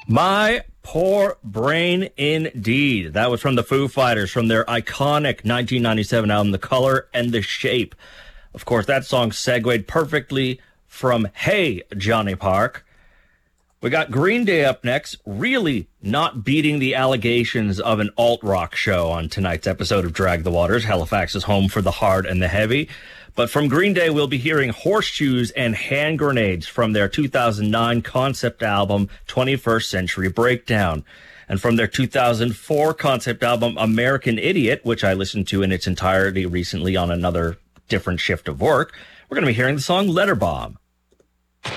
My poor brain indeed. That was from the Foo Fighters from their iconic 1997 album, The Color and the Shape. Of course, that song segued perfectly from Hey, Johnny Park. We got Green Day up next, really not beating the allegations of an alt-rock show on tonight's episode of Drag the Waters. Halifax is home for the hard and the heavy. But from Green Day, we'll be hearing Horseshoes and Hand Grenades from their 2009 concept album, 21st Century Breakdown. And from their 2004 concept album, American Idiot, which I listened to in its entirety recently on another different shift of work, we're going to be hearing the song Letter Bomb.